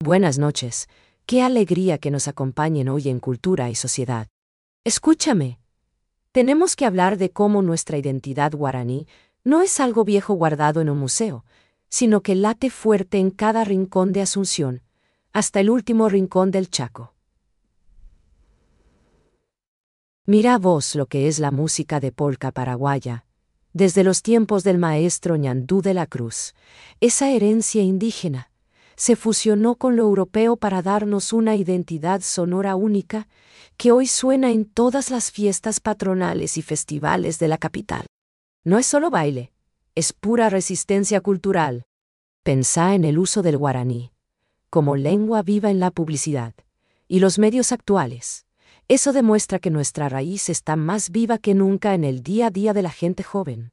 Buenas noches. Qué alegría que nos acompañen hoy en Cultura y Sociedad. Escúchame. Tenemos que hablar de cómo nuestra identidad guaraní no es algo viejo guardado en un museo, sino que late fuerte en cada rincón de Asunción, hasta el último rincón del Chaco. Mira vos lo que es la música de polca paraguaya, desde los tiempos del maestro Ñandú de la Cruz. Esa herencia indígena se fusionó con lo europeo para darnos una identidad sonora única que hoy suena en todas las fiestas patronales y festivales de la capital. No es solo baile, es pura resistencia cultural. Pensá en el uso del guaraní como lengua viva en la publicidad y los medios actuales. Eso demuestra que nuestra raíz está más viva que nunca en el día a día de la gente joven.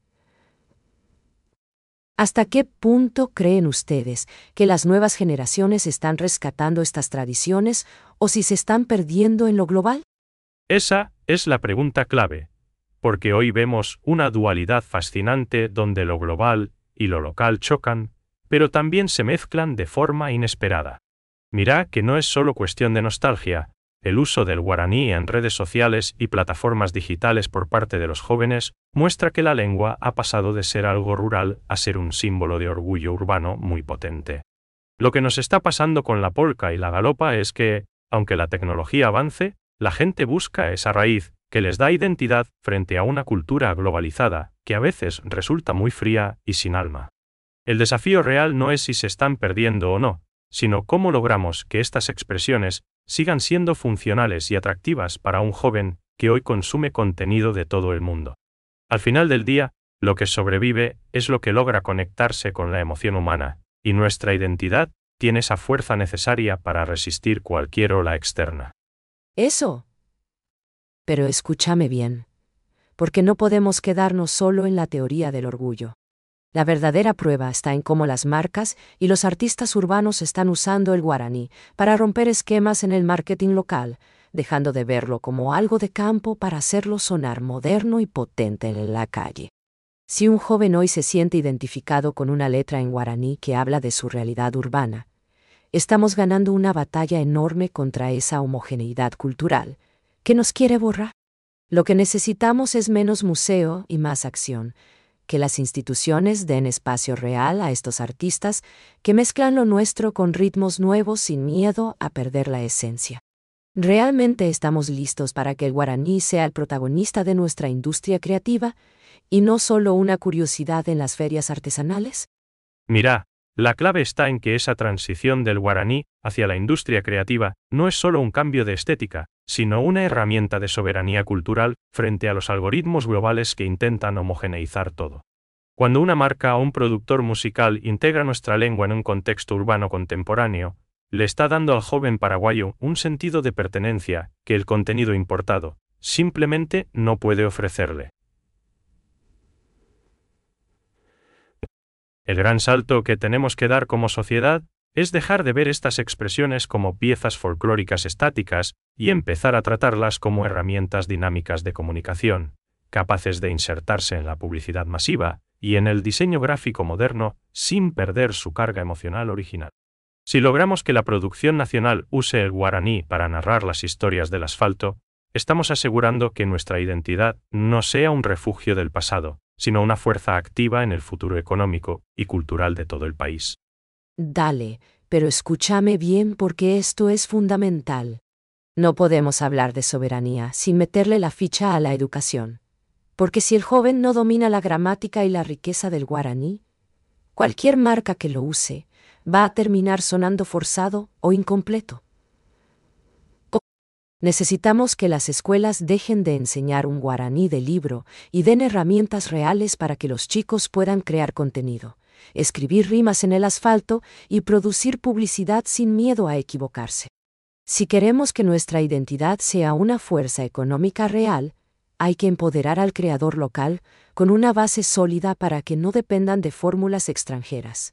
¿Hasta qué punto creen ustedes que las nuevas generaciones están rescatando estas tradiciones o si se están perdiendo en lo global? Esa es la pregunta clave, porque hoy vemos una dualidad fascinante donde lo global y lo local chocan, pero también se mezclan de forma inesperada. Mirá que no es solo cuestión de nostalgia. El uso del guaraní en redes sociales y plataformas digitales por parte de los jóvenes muestra que la lengua ha pasado de ser algo rural a ser un símbolo de orgullo urbano muy potente. Lo que nos está pasando con la polca y la galopa es que, aunque la tecnología avance, la gente busca esa raíz que les da identidad frente a una cultura globalizada que a veces resulta muy fría y sin alma. El desafío real no es si se están perdiendo o no, sino cómo logramos que estas expresiones sigan siendo funcionales y atractivas para un joven que hoy consume contenido de todo el mundo. Al final del día, lo que sobrevive es lo que logra conectarse con la emoción humana, y nuestra identidad tiene esa fuerza necesaria para resistir cualquier ola externa. Eso. Pero escúchame bien, porque no podemos quedarnos solo en la teoría del orgullo. La verdadera prueba está en cómo las marcas y los artistas urbanos están usando el guaraní para romper esquemas en el marketing local, dejando de verlo como algo de campo para hacerlo sonar moderno y potente en la calle. Si un joven hoy se siente identificado con una letra en guaraní que habla de su realidad urbana, estamos ganando una batalla enorme contra esa homogeneidad cultural que nos quiere borrar. Lo que necesitamos es menos museo y más acción, que las instituciones den espacio real a estos artistas que mezclan lo nuestro con ritmos nuevos sin miedo a perder la esencia. ¿Realmente estamos listos para que el guaraní sea el protagonista de nuestra industria creativa y no solo una curiosidad en las ferias artesanales? Mirá, la clave está en que esa transición del guaraní hacia la industria creativa no es solo un cambio de estética, sino una herramienta de soberanía cultural frente a los algoritmos globales que intentan homogeneizar todo. Cuando una marca o un productor musical integra nuestra lengua en un contexto urbano contemporáneo, le está dando al joven paraguayo un sentido de pertenencia que el contenido importado simplemente no puede ofrecerle. El gran salto que tenemos que dar como sociedad es dejar de ver estas expresiones como piezas folclóricas estáticas y empezar a tratarlas como herramientas dinámicas de comunicación, capaces de insertarse en la publicidad masiva y en el diseño gráfico moderno sin perder su carga emocional original. Si logramos que la producción nacional use el guaraní para narrar las historias del asfalto, estamos asegurando que nuestra identidad no sea un refugio del pasado, sino una fuerza activa en el futuro económico y cultural de todo el país. Dale, pero escúchame bien porque esto es fundamental. No podemos hablar de soberanía sin meterle la ficha a la educación. Porque si el joven no domina la gramática y la riqueza del guaraní, cualquier marca que lo use va a terminar sonando forzado o incompleto. Necesitamos que las escuelas dejen de enseñar un guaraní de libro y den herramientas reales para que los chicos puedan crear contenido, escribir rimas en el asfalto y producir publicidad sin miedo a equivocarse. Si queremos que nuestra identidad sea una fuerza económica real, hay que empoderar al creador local con una base sólida para que no dependan de fórmulas extranjeras.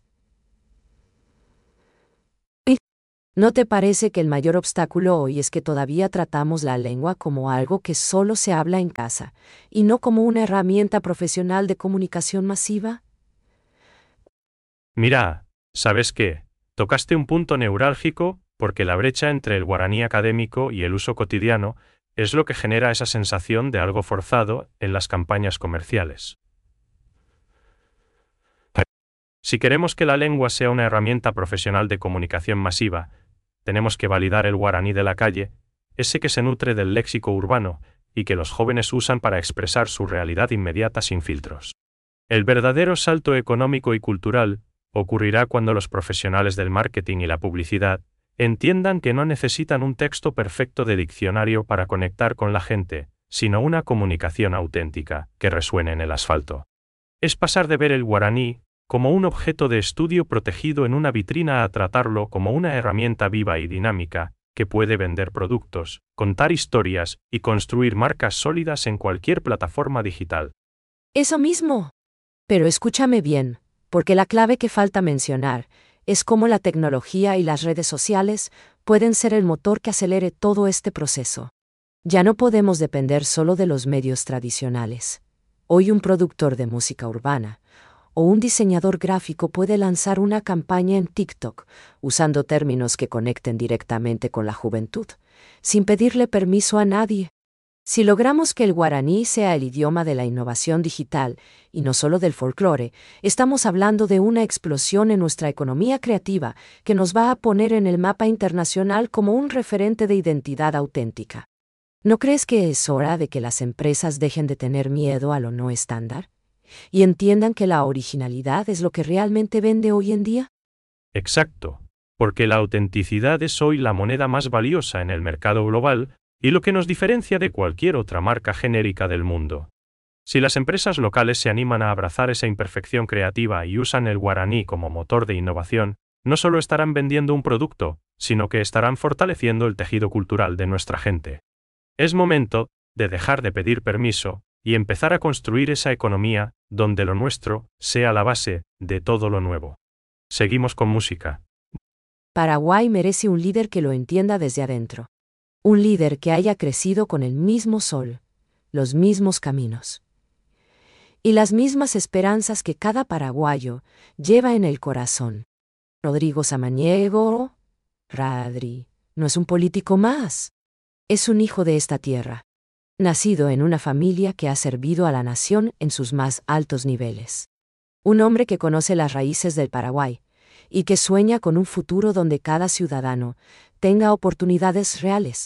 ¿No te parece que el mayor obstáculo hoy es que todavía tratamos la lengua como algo que solo se habla en casa, y no como una herramienta profesional de comunicación masiva? Mira, ¿sabes qué? Tocaste un punto neurálgico, porque la brecha entre el guaraní académico y el uso cotidiano es lo que genera esa sensación de algo forzado en las campañas comerciales. Si queremos que la lengua sea una herramienta profesional de comunicación masiva, tenemos que validar el guaraní de la calle, ese que se nutre del léxico urbano y que los jóvenes usan para expresar su realidad inmediata sin filtros. El verdadero salto económico y cultural ocurrirá cuando los profesionales del marketing y la publicidad entiendan que no necesitan un texto perfecto de diccionario para conectar con la gente, sino una comunicación auténtica que resuene en el asfalto. Es pasar de ver el guaraní como un objeto de estudio protegido en una vitrina a tratarlo como una herramienta viva y dinámica, que puede vender productos, contar historias y construir marcas sólidas en cualquier plataforma digital. Eso mismo. Pero escúchame bien, porque la clave que falta mencionar es cómo la tecnología y las redes sociales pueden ser el motor que acelere todo este proceso. Ya no podemos depender solo de los medios tradicionales. Hoy un productor de música urbana o un diseñador gráfico puede lanzar una campaña en TikTok usando términos que conecten directamente con la juventud, sin pedirle permiso a nadie. Si logramos que el guaraní sea el idioma de la innovación digital y no solo del folclore, estamos hablando de una explosión en nuestra economía creativa que nos va a poner en el mapa internacional como un referente de identidad auténtica. ¿No crees que es hora de que las empresas dejen de tener miedo a lo no estándar y entiendan que la originalidad es lo que realmente vende hoy en día? Exacto, porque la autenticidad es hoy la moneda más valiosa en el mercado global y lo que nos diferencia de cualquier otra marca genérica del mundo. Si las empresas locales se animan a abrazar esa imperfección creativa y usan el guaraní como motor de innovación, no solo estarán vendiendo un producto, sino que estarán fortaleciendo el tejido cultural de nuestra gente. Es momento de dejar de pedir permiso y empezar a construir esa economía donde lo nuestro sea la base de todo lo nuevo. Seguimos con música. Paraguay merece un líder que lo entienda desde adentro. Un líder que haya crecido con el mismo sol, los mismos caminos y las mismas esperanzas que cada paraguayo lleva en el corazón. Rodrigo Samaniego, Radri, no es un político más. Es un hijo de esta tierra, nacido en una familia que ha servido a la nación en sus más altos niveles. Un hombre que conoce las raíces del Paraguay y que sueña con un futuro donde cada ciudadano tenga oportunidades reales.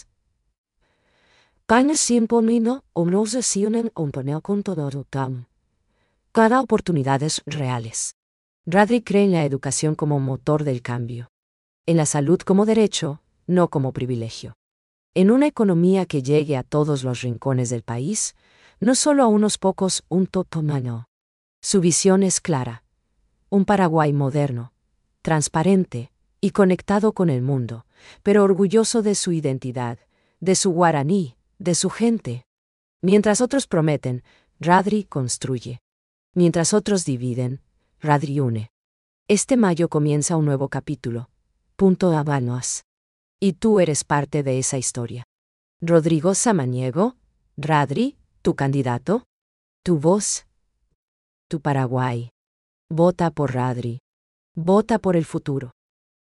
Cada oportunidades reales. Radri cree en la educación como motor del cambio. En la salud como derecho, no como privilegio. En una economía que llegue a todos los rincones del país, no solo a unos pocos, un totomano. Su visión es clara. Un Paraguay moderno, transparente y conectado con el mundo, pero orgulloso de su identidad, de su guaraní, de su gente. Mientras otros prometen, Radri construye. Mientras otros dividen, Radri une. Este mayo comienza un nuevo capítulo. Punto Habanos. Y tú eres parte de esa historia. Rodrigo Samaniego, Radri, tu candidato, tu voz, tu Paraguay. Vota por Radri. Vota por el futuro.